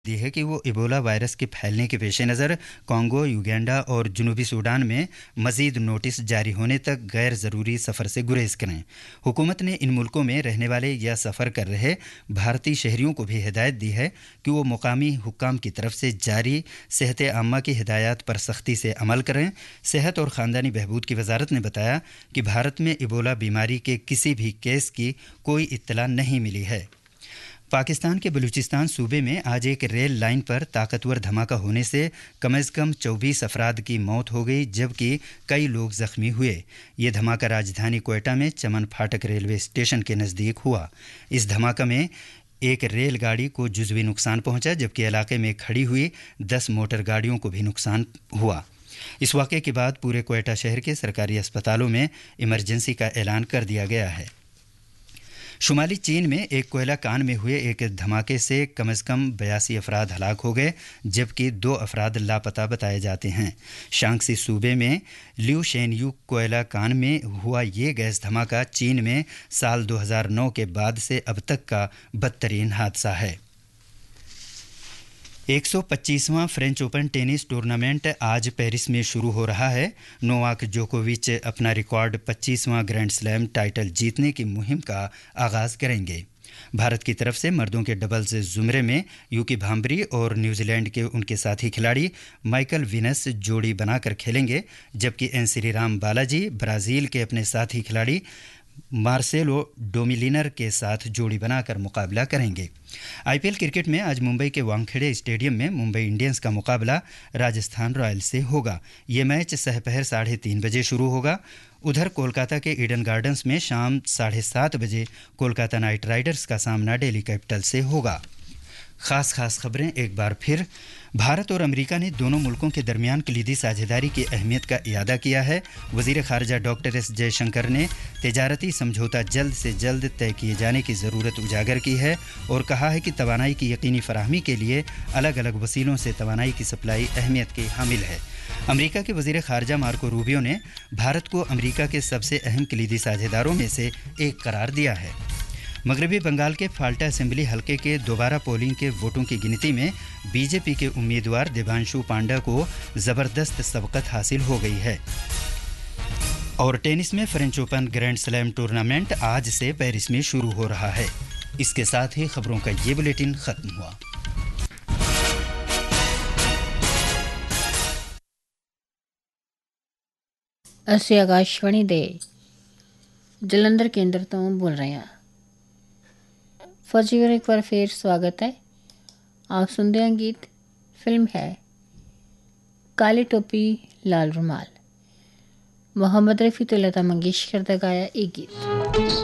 दी है कि वो इबोला वायरस के फैलने के पेश नज़र कॉन्गो, युगांडा और जनूबी सूडान में मज़ीद नोटिस जारी होने तक गैर ज़रूरी सफ़र से गुरेज करें। हुकूमत ने इन मुल्कों में रहने वाले या सफ़र कर रहे भारतीय शहरियों को भी हिदायत दी है कि वो मुकामी हुक्काम की तरफ से जारी सेहत आम्मा की हिदायत पर सख्ती से अमल करें। सेहत और ख़ानदानी बहबूद की वजारत ने बताया कि भारत में इबोला बीमारी के किसी भी केस की कोई इत्तला नहीं मिली है। पाकिस्तान के बलूचिस्तान सूबे में आज एक रेल लाइन पर ताकतवर धमाका होने से कम से कम 24 अफराद की मौत हो गई, जबकि कई लोग जख्मी हुए। ये धमाका राजधानी क्वेटा में चमन फाटक रेलवे स्टेशन के नज़दीक हुआ। इस धमाका में एक रेलगाड़ी को जुज़वी नुकसान पहुंचा, जबकि इलाके में खड़ी हुई 10 मोटर गाड़ियों को भी नुकसान हुआ। इस वाक़े के बाद पूरे क्वेटा शहर के सरकारी अस्पतालों में इमरजेंसी का ऐलान कर दिया गया है। शुमाली चीन में एक कोयला कान में हुए एक धमाके से कम 82 अफराद हलाक हो गए, जबकि 2 अफराद लापता बताए जाते हैं। शांगसी सूबे में ल्यू शेनयू कोयला कान में हुआ ये गैस धमाका चीन में साल 2009 के बाद से अब तक का बदतरीन हादसा है। 125वां फ्रेंच ओपन टेनिस टूर्नामेंट आज पेरिस में शुरू हो रहा है। नोवाक जोकोविच अपना रिकॉर्ड 25वां ग्रैंड स्लैम टाइटल जीतने की मुहिम का आगाज़ करेंगे। भारत की तरफ से मर्दों के डबल्स जुमरे में यूकी भांबरी और न्यूजीलैंड के उनके साथी खिलाड़ी माइकल विनस जोड़ी बनाकर खेलेंगे, जबकि एन श्रीराम बालाजी ब्राज़ील के अपने साथी खिलाड़ी मार्सेलो डोमिलिनर के साथ जोड़ी बनाकर मुकाबला करेंगे। आईपीएल क्रिकेट में आज मुंबई के वानखेड़े स्टेडियम में मुंबई इंडियंस का मुकाबला राजस्थान रॉयल्स से होगा। ये मैच सहपहर 3:30 बजे शुरू होगा। उधर कोलकाता के ईडन गार्डन्स में शाम 7:30 बजे कोलकाता नाइट राइडर्स का सामना दिल्ली कैपिटल से होगा। खास खबरें एक बार फिर। भारत और अमेरिका ने दोनों मुल्कों के दरमियान कलीदी साझेदारी की अहमियत का इयादा किया है। वज़ीर ख़ारजा डॉक्टर एस जयशंकर ने तिजारती समझौता जल्द से जल्द तय किए जाने की ज़रूरत उजागर की है और कहा है कि तवानाई की यकीनी फराहमी के लिए अलग अलग वसीलों से तवानाई की सप्लाई अहमियत की हामिल है। अमेरिका के वज़ीर ख़ारजा मार्को रूबियो ने भारत को अमेरिका के सबसे अहम कलीदी साझेदारों में से एक करार दिया है। मगरबी बंगाल के फाल्टा असेंबली हलके के दोबारा पोलिंग के वोटों की गिनती में बीजेपी के उम्मीदवार देवांशु पांडा को ज़बरदस्त सबकत हासिल हो गई है। और टेनिस में French open grand slam tournament आज से पेरिस में शुरू हो रहा है। इसके साथ ही खबरों का ये बुलेटिन ख़त्म हुआ। ਅਸੀਂ ਆਕਾਸ਼ਵਾਣੀ ਦੇ ਜਲੰਧਰ ਕੇਂਦਰ ਤੋਂ ਬੋਲ ਰਹੇ ਹਾਂ। फौजी और एक बार फिर स्वागत है। आप सुनते हैं गीत, फिल्म है काली टोपी लाल रुमाल। मोहम्मद रफ़ी तो लता मंगेशकर का गाया एक गीत।